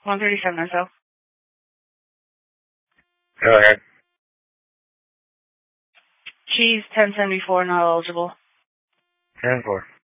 137 or so. Go ahead. She's 1074, not eligible. 10-4.